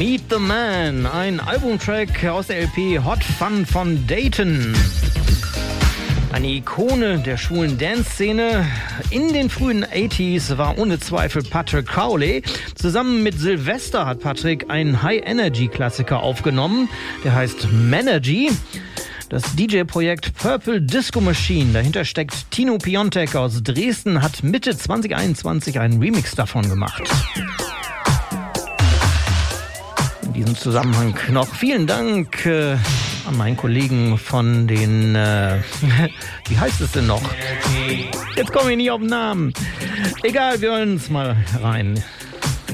Meet the Man, ein Albumtrack aus der LP Hot Fun von Dayton. Eine Ikone der schwulen Dance-Szene. In den frühen 80s war ohne Zweifel Patrick Cowley. Zusammen mit Sylvester hat Patrick einen High-Energy-Klassiker aufgenommen. Der heißt Manergy. Das DJ-Projekt Purple Disco Machine, dahinter steckt Tino Piontek aus Dresden, hat Mitte 2021 einen Remix davon gemacht. In diesem Zusammenhang noch vielen Dank an meinen Kollegen von den, wie heißt es denn noch? Jetzt komme ich nicht auf den Namen. Egal, wir hören uns mal rein.